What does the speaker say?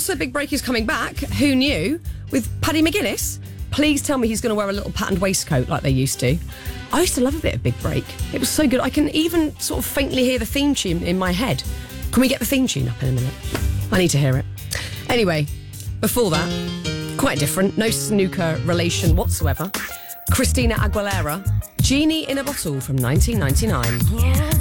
also, Big Break is coming back. Who knew? With Paddy McGuinness. Please tell me he's going to wear a little patterned waistcoat like they used to. I used to love a bit of Big Break. It was so good. I can even sort of faintly hear the theme tune in my head. Can we get the theme tune up in a minute? I need to hear it. Anyway, before that, quite different. No snooker relation whatsoever. Christina Aguilera, Genie in a Bottle from 1999.